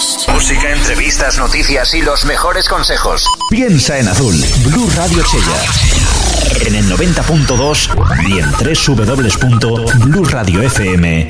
Música, entrevistas, noticias y los mejores consejos. Piensa en azul. Blue Radio Chella. En el 90.2 y en www.blueradiofm.com.